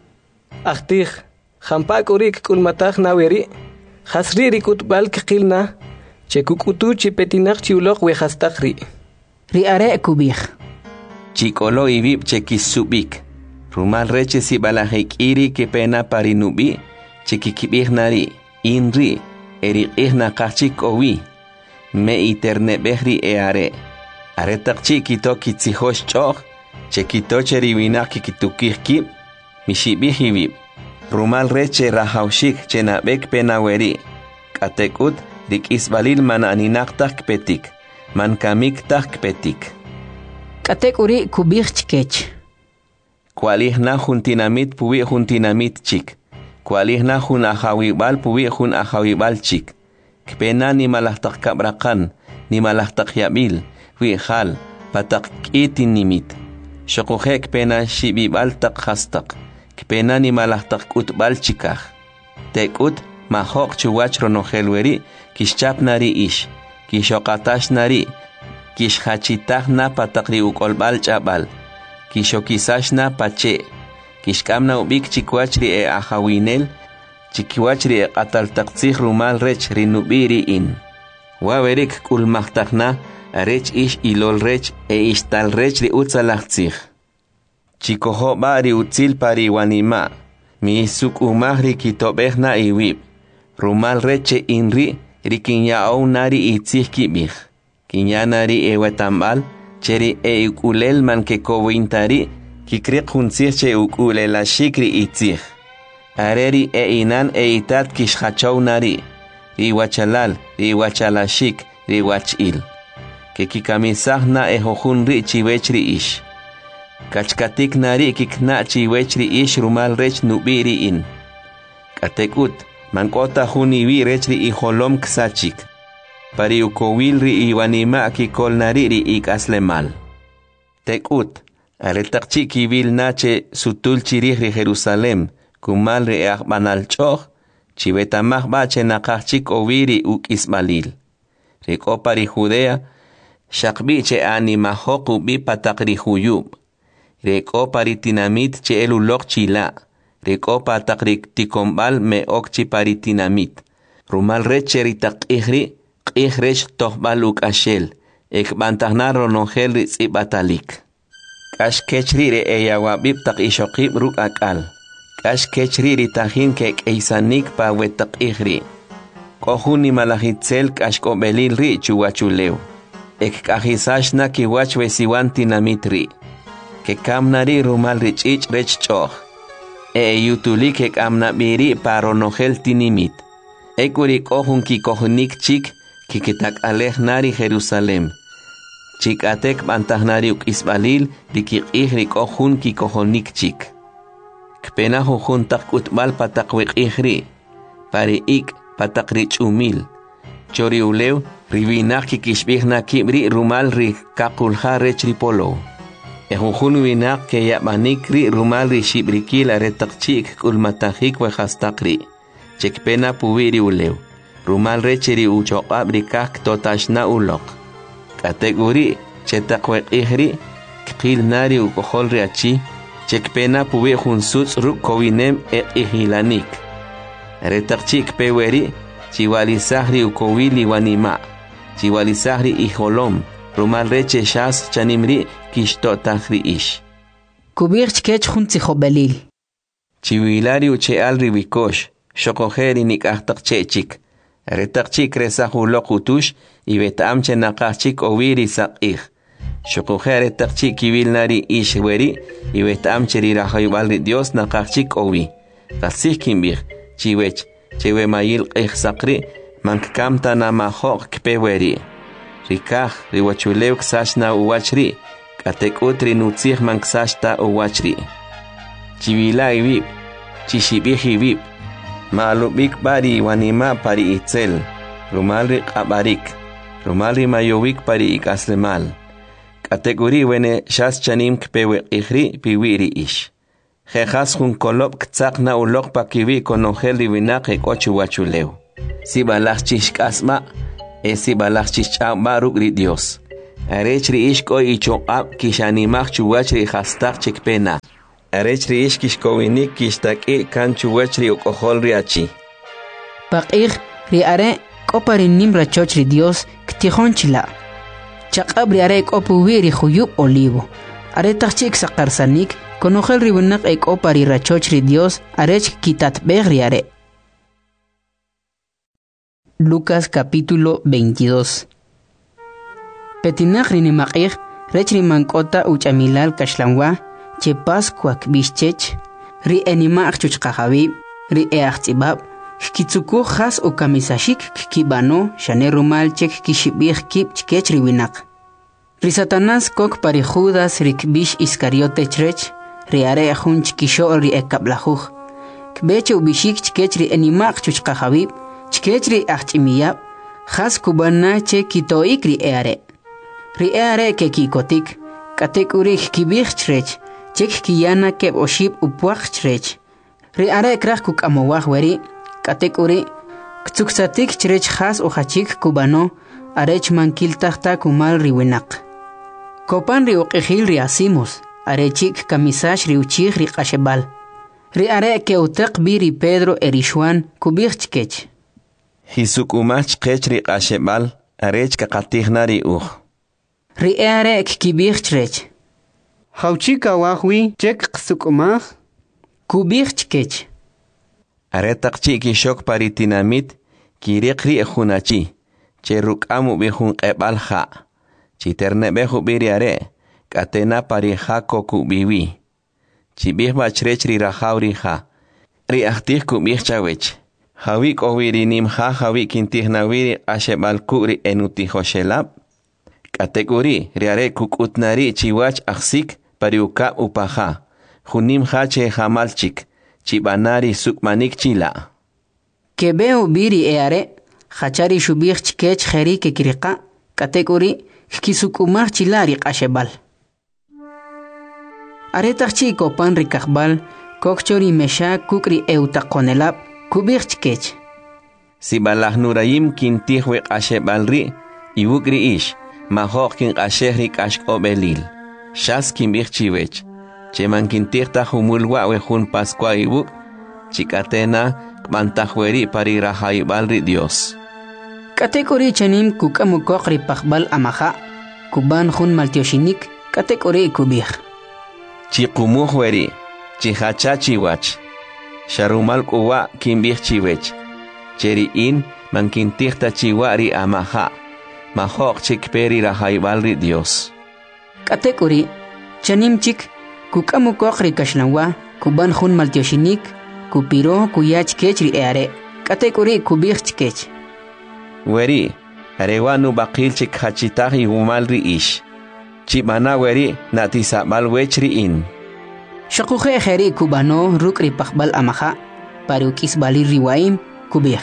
Ahtih, hampak urik kulmatah naweri. Hasri rikut bal kikilna. Chekukutu chipetinak chiulok we hastakri. Riare kubih. Chikolo ibib chekisubik. Rumal reche si balahik iri ke pena parinubi. Chekikibih nari. Inri. Erik ihna kachik owi. Me iterne behri eare. Aretak chikito kitsihosh choch. Chekito cheriwinak kikitukih kib. Mishibih ibib. Rumal reche rahaushik chenabek penaweri. Katekut dik isbalil man aninaktak petik. Man kamik tak petik. Katek uri kubih chikech. Kualih na hun tinamit puwi hun tinamit chik. Kualih na hun ahawibal puwi hun ahawibal chik. Kpena ni malahtak kabrakan, ni malahtak yabil, wi hal, patak itin nimit. Shokuhe kpena shibibal tak hastak. Kpena ni malahtak utbal chikah. Tekut mahok chuwach ronohelweri kishchap nari ish. Kishokatash nari. Kishhachitah na patakri ukolbal chabal. Kishokisash na pache. Kishkamna ubik chikwachri e ahawinel. Chikiwachri e qataltaktsih rumal rech rinubiri in. Wawerik kulmahtakna arech ish ilol rech e ishtal rech ri utzalaktsih. Chikoho bari utzil pari wanima. Mi suk umahri kitobehna iwib. Rumal reche inri rikinya au nari itzih kibih. Kinyanari e wetambal, cheri e ukulel man ke kowintari, kikrik hunsir che ukulela shikri itzih. Areri e inan e itat kishhachow nari, riwachalal, riwachalashik, riwachil. Ke kikamisah na e hohunri chiwechri ish. Kachkatik nari kikna chiwechri ish rumal rech nubiri in. Katekut, mankota huniwi rechri iholom ksachik. Pari ukowil ri iwanima kikol nari ri ikaslemal. Tekut, aretakchi kibil nache sutul chirih ri Jerusalem, kumal ri akbanal choch, chivetamah bache nakachik oviri uk ismalil. Riko pari Judea, shakbi che animahoku bi patakri huyub. Riko pari tinamit che elulok chila. Riko patakri tikombal me okchi pari tinamit. Rumal reche ritak ihri, Qihresh tohbaluk ashel, ek bantahna ronogel ritz ibatalik. Kash kechri re eyawabib tak ishokib ruk akal. Kash kechri ritahin kek eisanik pa wetak ihri. Kohuni malahitzel kash kobelil ri chuwachuleu. Ek kahisash na kiwach wesiwan tinamit ri. Ke kamnari rumal rich ich rech choch. E yutulik ek amnabiri pa ronogel tinimit. Ekurik ohun ki kohunik chik, kikitak alej nari Jerusalem. Chikatek bantahnari uk isbalil dikik ihrik ohun ki kohonik chik. Kpena hohun tak utbal patakwik ihri. Pari ik patakrich umil. Chori ulew rivinak kikishbihna kibri rumal ri kakulha rech ripolo. Ehuhun winak ke yabanik ri rumal ri shibrikil aretak chik kulmatahik we hastakri. Chekpena puwiri ulew. Rumal recheri uchoqab rikak totashna ulok. Kategori chetakwek ihri, kqil nari ukohol riachi, chekpena puwi hunsuts ruk kowinem e ihilanik. Retakchik peweri, chiwalisahri ukowili wanima, chiwalisahri iholom, rumal reche shas chanimri kishtotahri ish. Kubir chkech huntsiho belil. Chiwilari uche alri wikosh, shokojeri nikahtak chechik. Retakchik resahulok utush y betamche nakachik oviri sakih. Shokuhe retakchik kibilnari ishweri y betamche rirahaybalri Dios nakachik ovi. Kasih kimbih, chiwech, chewe mayil qih sakri, mankamta namahok kpeweri. Rikah riwachulew ksashna uwachri, katekutri nutzih manksashta uwachri. Chivila ibib, chishibih ibib. Maalubik bari wanima pari itzel, rumalri qabarik, rumalri mayowik pari ikaslemal. Kategori wene shas chanim kpewe ihri piwiri ish. Jejas hun kolop ktzak na ulok pakiwi konongel divinak ek ochu wachulew. Si balach chishkasma, e si balach chishchamba rukri Dios. Arech ri ishko ichokab kishanimach chuwach ri hastak chikpena. Arech ri ish kishkowinik kishtakil kan chuwach ri okohol ri achi. Paqig ri are koparinim rachoch ri Dios ktihon chila. Chaqab ri are kopuwi ri khuyub olivo. Are tachik sakarsanik konojel ri winak e kopari rachoch ri Dios arech kitatbeg ri are. Lucas capítulo veintidós. Petinach rinimaqig rech rimankota uchamilal kashlanwa che pascuak bischech ri enimaq chuchqajabi ri eachtibab kitsuku khas o kamisashik kibano shane rumal chek kishibig kip chkech riwinak ri Satanás kok pari Judas rikbish Iscariote chrech ri are junch kisho ri ekablajuj kbeche ubishik chkech ri enimaq chuchqajabi chkech ri achtimiyab khas kubana che kitoik ri eare ri eare ke kikotik katek urik kibig chrech chek kiyana keb oshib upuach chrech ri are krach kuk amowach weri katek uri ktsuksatik chrech khas o hachik kubano arech mankil tahta kumal riwinak kopan ri uqihil ri asimos arechik kamisash ri uchig ri qashebal ri are ke utaq biri Pedro erishwan kubig chkech Hisukumach chkech ri qashebal arech kaqatihna ri uj ri are kibig chrech Hauchika wahwi chek qsukumach kubig chkech Aretaqchi kishok paritinamit kiriqri ejunachi cherrukamu bihun qebal kha chiterne behu biri are katena pari khako kubiwi chibih bachrechri rahauri kha ri ahtih kubih chawech hawi kowiri nim kha hawi kintihnawiri ashebal kuri enuti hoshelab kategori ri are kukutnari chiwach aksik pariuka upaha hunim kha che hamalchik Chibanari sukmanik chila. Kebeo biri eare, hachari shubir chkech heri ke kirika, kategori kisukumar chilari qashebal. Aretachchi kopan rikakbal, kokchori mesha kukri eutakonelab, kubir chkech. Si balah nurayim kintihwe qashebal ri, iwukri ish, mahok kin qashehri kashk obelil. Shas kimbir chiwech. Cheman kintirta humulwa wehun Pascua ibuk, chikatena kmantajweri pari rahaibal ri Dios. Kategori chanim kukamukok ri pakbal amaha, kuban hun maltioshinik, kategori kubih. Chikumuhweri, chihacha chiwach, sharumal kuwa kimbih chiwech, cheri in man kintirta chiwari amaha, mahok chikperi rahaibal ri Dios. Kategori chanim chik, Kukamu kokri kashlanwa, kuban hun maltioshinik, kupiro kuyach kech ri eare, kategori kubir chkech. Weri, arewanu bakil chik hachitahi umal ri ish. Chibana weri natisabal wech ri in. Shakuhe heri kubano rukri pakbal amaha, parukis balir riwaim, kubir.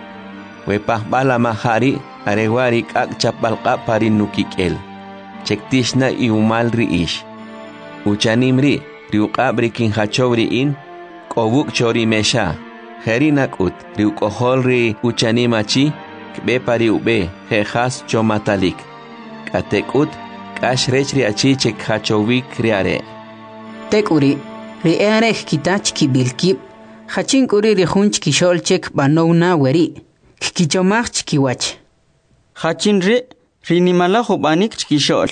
We pakbal amahari, arewari kak chapalka parin nukikel. Chektishna iumal ri ish. Uchanimri, riuqabri kinhachobri in, kobuk chori mesha, herinakut, riukoholri uchanimachi, kbepari ube, hejas chomatalik. Katekut, kashrechri achi chek hachowik riare. Tekuri, riare kitach kibilkip, hachinkuri rihunch kishol chek banowna weri, kichomach kiwach. Hachinri, rinimala hubanik kishol.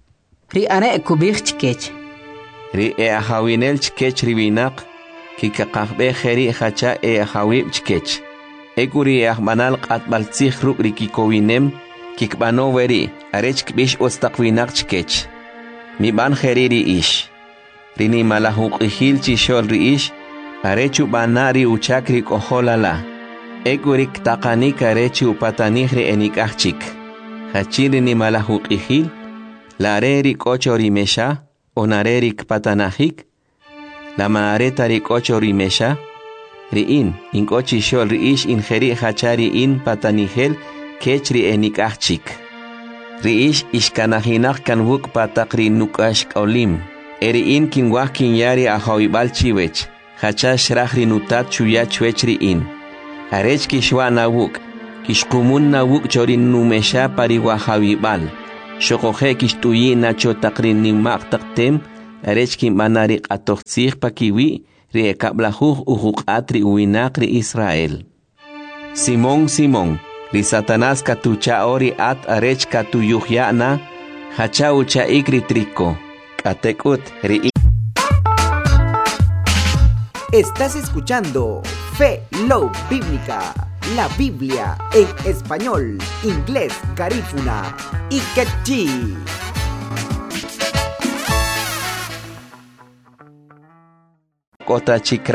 Riare kubich chkech. Ri e ahawinel chkech riwinak, kikakakbe heri hacha e ahawib chkech. Eguri e ahmanal qatbaltzich ruk rikikowinem, kikbano weri, arech kbish ostakwinak chkech. Mi ban heri ri ish. Rini malahuk ihil chishol ri ish, arechu banari uchakri koholala. Eguri ktakanik arechu patanihri enikachik. Hachiri ni malahuk ihil, lareri kochori mesha, onarerik patanahik, la maaretarik ocho rimesha, riin, in kochi shol riish in heri hachari in patanihel, kechri enikachik. Riish ishkanahinak kan wuk patakri nukash olim, eri in kin wakin yari ahawibal chiwech, hachash rahri nutat chuya chwechri in. arech kishwa nawuk kishkumun nawuk chorin numesha pariwa hawibal shokoje kishtuyi nacho takrin nimak taktem arech kimbanari qatoqsih pakiwi ri ekablahuj ujuk atri uwinak ri Israel. Simón Simón ri Satanás katucha ori at arech katuyuhyana hachau cha ikri trico katekut ri. Estás escuchando Fe Love Bíblica, la Biblia en español, inglés, garífuna y quechí. Kota chikra